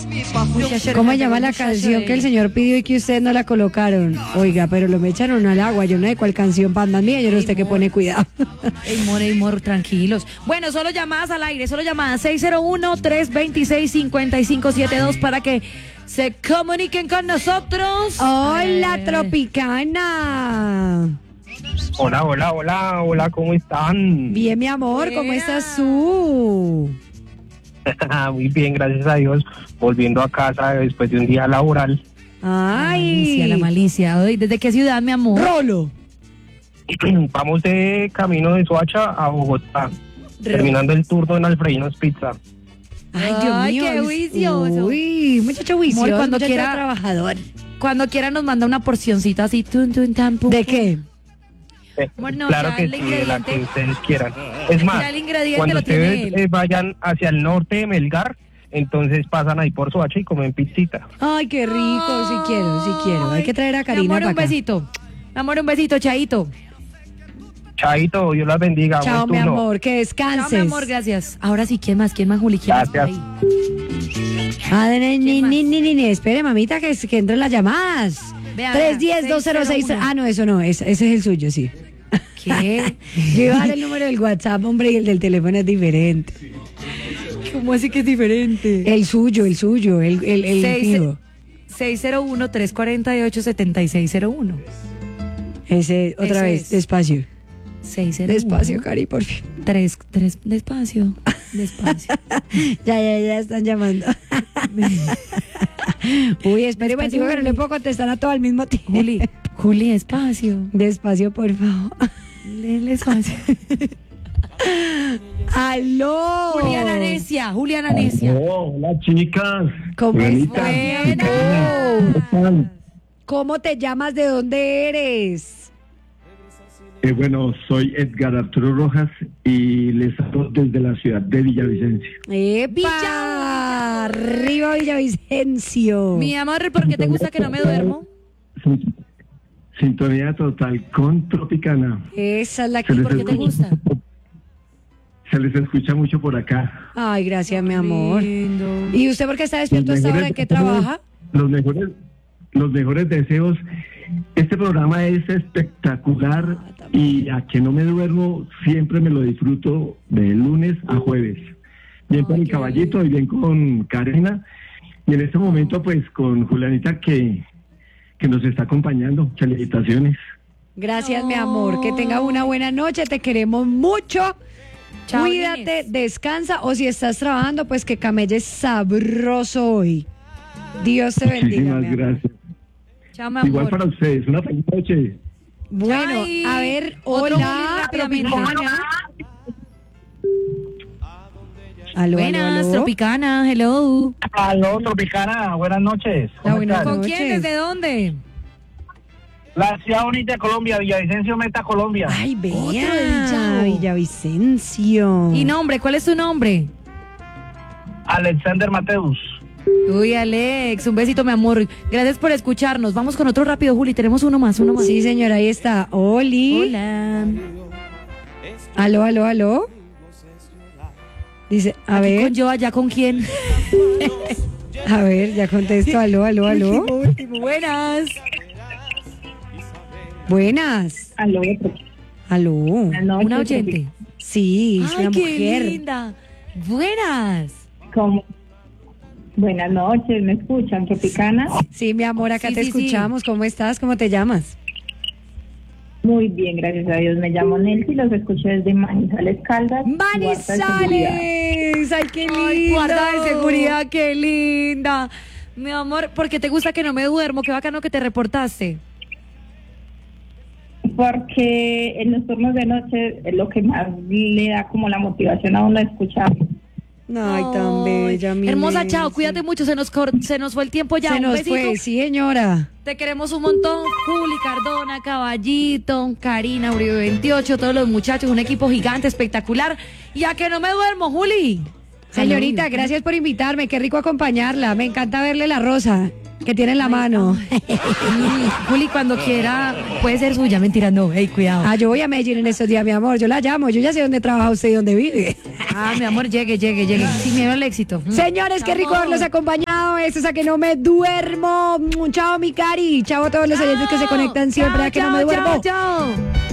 ¿Cómo se llama la canción que el señor pidió y que ustedes no la colocaron? Oiga, pero lo me echaron al agua. Yo no sé cuál canción panda mía. Yo no sé que pone cuidado. Ey, mor, tranquilos. Bueno, solo llamadas al aire, solo llamadas 601-326-5572 para que se comuniquen con nosotros. Hola, Tropicana. Hola, ¿cómo están? Bien, mi amor, ¿cómo estás tú? Muy bien, gracias a Dios. Volviendo a casa después de un día laboral. Ay, La malicia. Ay, ¿desde qué ciudad, mi amor? Rolo. Vamos de camino de Soacha a Bogotá, terminando el turno en Alfredo's Pizza. Ay, Dios mío. Qué juicioso. Uy, muchacho juicioso, Amor, cuando muchacho quiera- trabajador. Cuando quiera nos manda una porcioncita así. Tan, pum, ¿De pum. qué? Bueno, Claro ya que el sí, de la que ingrediente- ustedes quieran. Es más, Ya el ingrediente cuando lo tiene ustedes él. vayan hacia el norte de Melgar, entonces pasan ahí por Soacha y comen pizzita. Ay, qué rico, sí quiero. Hay que traer a Karina Mi amor, para un acá. besito. Mi amor, un besito, Chaito. Chaito, Dios las bendiga. Chao, buen mi turno. amor, que Chao, descanses. mi amor, gracias. Ahora sí, ¿quién más, Juli? ¿Quién más por Gracias. ahí? Ni, espere, mamita, que entren las llamadas. Vea, 310-206. 601. Ah, no, eso no, ese es el suyo, sí. ¿Qué? Yo iba a dar el número del WhatsApp, hombre, y el del teléfono es diferente. ¿Cómo así que es diferente? El suyo, el fijo. 601-348-7601. Ese, otra Ese vez, es. despacio. 601. Despacio, Cari, por fin. 3, despacio. Ya están llamando. Uy, espere un Despacio, momentico que no le puedo contestar a todo al mismo tiempo. Juli, despacio. Despacio, por favor. Léele despacio. ¡Aló! Juliana Necia. Hola chicas. ¿Cómo Julianita, estás? ¿Cómo te llamas? ¿De dónde eres? Bueno, soy Edgar Arturo Rojas y les hablo desde la ciudad de Villavicencio. ¡Epa! ¡Arriba Villavicencio! Mi amor, ¿por qué te gusta que no me duermo? Sintonía total con Tropicana. Esa es la que... ¿Por qué te gusta? Se les escucha mucho por acá. Ay, gracias, mi amor. Lindo. ¿Y usted por qué está despierto a esta hora? ¿En qué trabaja? Los mejores deseos. Este programa es espectacular y a que no me duermo siempre me lo disfruto de lunes a jueves. Bien con mi caballito y bien con Karina. Y en este momento pues con Julianita que nos está acompañando. Felicitaciones. Gracias, mi amor. Que tenga una buena noche. Te queremos mucho. Chao, Cuídate, Inés. descansa. O si estás trabajando, pues que camelles sabroso hoy. Dios te bendiga. Muchísimas mi amor. gracias. Chao, mi amor. Igual para ustedes. Una feliz noche. Bueno, Ay, a ver, otro hola. Juli rápidamente. Tropicana. Aló, Buenas, aló. Tropicana, hello. Aló, Tropicana, buenas noches. ¿Cómo buenas están? ¿Con noches. quién? ¿Desde dónde? La ciudad bonita de Colombia, Villavicencio, Meta, Colombia. Ay, Otro vea, del Chavo. Villavicencio. ¿Y nombre? ¿Cuál es tu nombre? Alexander Mateus. Uy, Alex, un besito, mi amor. Gracias por escucharnos. Vamos con otro rápido, Juli. Tenemos uno más. Sí, señora, ahí está. Oli. Hola. Aló. Dice, a Aquí ver, con yo, allá con quién. ya contesto. Aló. Buenas. Buenas. Aló, Aló. Una oyente. Sí, es Ay, una qué mujer. linda. Buenas. ¿cómo? Buenas noches, ¿me escuchan, Tropicana? Sí, mi amor, acá Sí, te sí, sí. escuchamos. ¿Cómo estás? ¿Cómo te llamas? Muy bien, gracias a Dios. Me llamo Nelcy, los escucho desde Manizales Caldas. Guarda de seguridad. ¡Manizales! ¡Ay, qué lindo! Ay, guarda de seguridad, qué linda. Mi amor, ¿por qué te gusta que no me duermo? Qué bacano que te reportaste. Porque en los turnos de noche es lo que más le da como la motivación a uno a escuchar. Ay, tan bella, mi Hermosa, Nelcy. chao, cuídate mucho, se nos fue el tiempo ya. Se Un nos besito. fue, sí, señora. Te queremos un montón. Juli, Cardona, Caballito, Karina, Uribe 28, todos los muchachos, un equipo gigante, espectacular. Y a que no me duermo, Juli. Señorita, gracias por invitarme. Qué rico acompañarla. Me encanta verle la rosa. Que tiene en la mano. Juli, cuando quiera, puede ser suya. Mentira, no. Hey, cuidado. Ah, yo voy a Medellín en estos días, mi amor. Yo la llamo. Yo ya sé dónde trabaja usted y dónde vive. Ah, mi amor, llegue. Sin miedo al éxito. Señores, qué rico haberlos acompañado. Esto es A Que No Me Duermo. Chao, mi Cari. Chao a todos los oyentes que se conectan siempre a Que No Me Duermo. Chao.